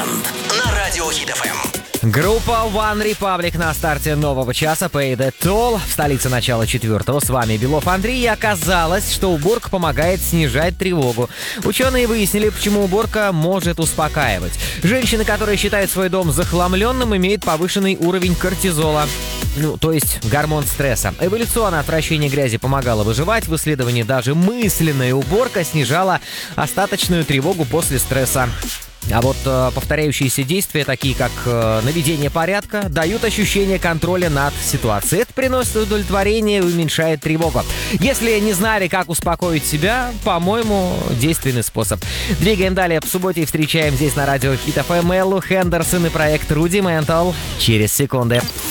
Уикенд на радио Хит FM. Группа One Republic на старте нового часа Pay the Toll в столице начала 4-го. С вами Белов Андрей. И оказалось, что уборка помогает снижать тревогу. Ученые выяснили, почему уборка может успокаивать. Женщины, которые считают свой дом захламленным, имеют повышенный уровень кортизола. То есть гормон стресса. Эволюционно отвращение грязи помогало выживать. В исследовании даже мысленная уборка снижала остаточную тревогу после стресса. А вот повторяющиеся действия, такие как наведение порядка, дают ощущение контроля над ситуацией. Это приносит удовлетворение и уменьшает тревогу. Если не знали, как успокоить себя, по-моему, действенный способ. Двигаем далее. По субботе встречаем здесь на радио Хит FM Эллу Хендерсон и проект Руди Ментал через секунды.